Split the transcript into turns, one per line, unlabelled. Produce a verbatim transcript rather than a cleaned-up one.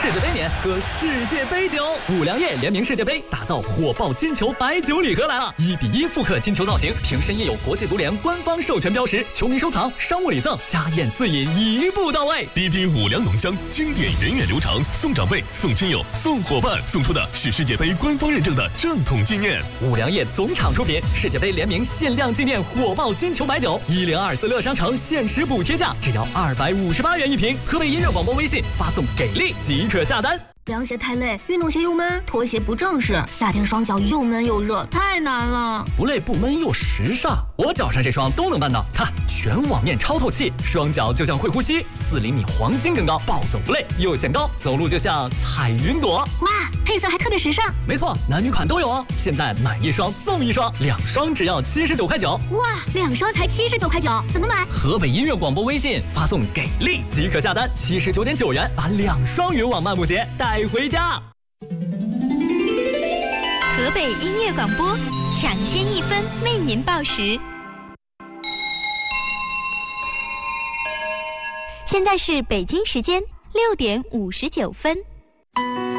世界杯年喝世界杯酒，五粮液联名世界杯，打造火爆金球白酒礼盒来了！一比一复刻金球造型，瓶身印有国际足联官方授权标识，球迷收藏、商务礼赠、家宴自饮一步到位。
滴滴五粮浓香，经典源远流长，送长辈、送亲友、送伙伴，送出的是世界杯官方认证的正统纪念。
五粮液总厂出品，世界杯联名限量纪念火爆金球白酒，一零二四乐商城限时补贴价，只要二百五十八元一瓶。河北音乐广播微信发送给力即可下单。
凉鞋太累，运动鞋又闷，拖鞋不正式，夏天双脚又闷又热，太难了。
不累不闷又时尚，我脚上这双都能办到。看，全网面超透气，双脚就像会呼吸，四厘米黄金更高，暴走不累又显高，走路就像踩云朵。
哇，配色还特别时尚。
没错，男女款都有哦。现在买一双送一双，两双只要七十九块九。
哇，两双才七十九块九，怎么买？
河北音乐广播微信发送给力即可下单，七十九点九元把两双云网漫步鞋带回家。
河北音乐广播，抢先一分为您报时。现在是北京时间六点五十九分。